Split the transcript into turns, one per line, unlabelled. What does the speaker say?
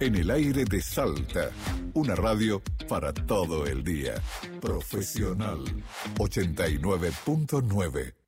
En el aire de Salta, una radio para todo el día. Profesional 89.9.